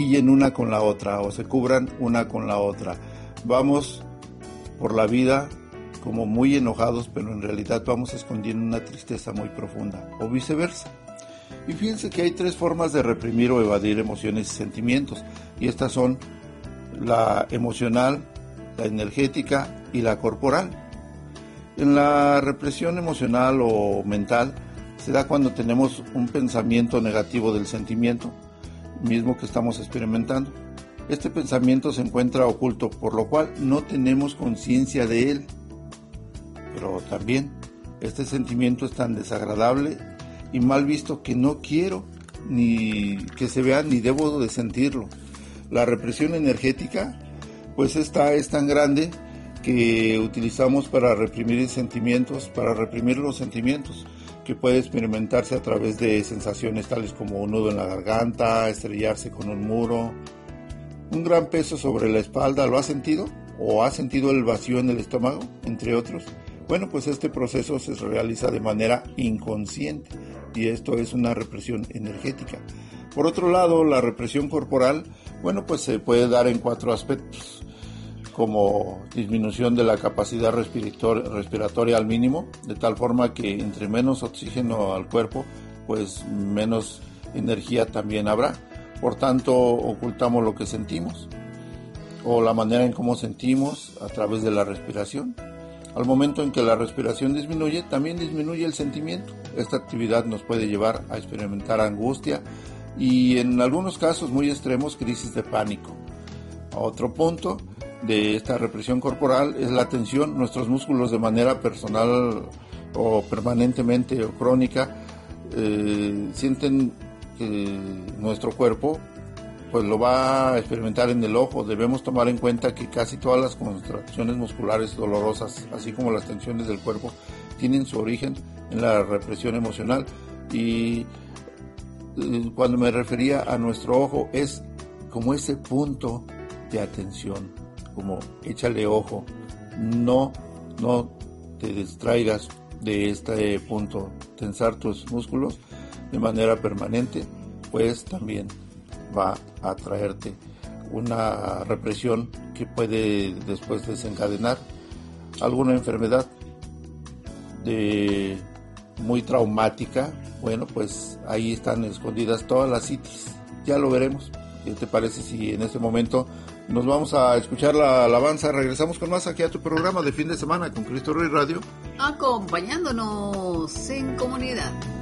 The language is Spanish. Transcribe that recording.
maquillen una con la otra o se cubran una con la otra. Vamos por la vida como muy enojados, pero en realidad vamos escondiendo una tristeza muy profunda, o viceversa. Y fíjense que hay 3 formas de reprimir o evadir emociones y sentimientos, y estas son la emocional, la energética y la corporal. En la represión emocional o mental se da cuando tenemos un pensamiento negativo del sentimiento mismo que estamos experimentando. Este pensamiento se encuentra oculto, por lo cual no tenemos conciencia de él. Pero también este sentimiento es tan desagradable y mal visto que no quiero ni que se vea ni debo de sentirlo. La represión energética, pues esta es tan grande que utilizamos para reprimir los sentimientos, que puede experimentarse a través de sensaciones tales como un nudo en la garganta, estrellarse con un muro, un gran peso sobre la espalda. ¿Lo ha sentido? ¿O ha sentido el vacío en el estómago? Entre otros. Bueno, pues este proceso se realiza de manera inconsciente y esto es una represión energética. Por otro lado, la represión corporal, bueno, pues se puede dar en 4 aspectos, como disminución de la capacidad respiratoria al mínimo, de tal forma que entre menos oxígeno al cuerpo, pues menos energía también habrá. Por tanto, ocultamos lo que sentimos o la manera en cómo sentimos a través de la respiración. Al momento en que la respiración disminuye, también disminuye el sentimiento. Esta actividad nos puede llevar a experimentar angustia y en algunos casos muy extremos, crisis de pánico. Otro punto de esta represión corporal es la tensión. Nuestros músculos de manera personal o permanentemente o crónica sienten que nuestro cuerpo pues lo va a experimentar en el ojo. Debemos tomar en cuenta que casi todas las contracciones musculares dolorosas, así como las tensiones del cuerpo, tienen su origen en la represión emocional. Y cuando me refería a nuestro ojo, es como ese punto de atención, como échale ojo, no te distraigas de este punto. Tensar tus músculos de manera permanente, pues también va a traerte una represión que puede después desencadenar alguna enfermedad muy traumática. Bueno, pues ahí están escondidas todas las citis. Ya lo veremos. ¿Qué te parece si en este momento nos vamos a escuchar la alabanza? Regresamos con más aquí a tu programa de fin de semana con Cristo Rey Radio, acompañándonos en comunidad.